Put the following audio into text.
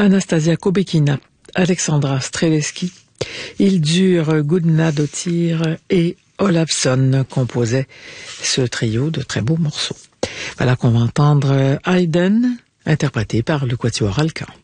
Anastasia Kobekina, Alexandra Streletsky, Hildur Gudnadottir et Olafsson composaient ce trio de très beaux morceaux. Voilà qu'on va entendre Haydn, interprété par le Quatuor Alkan.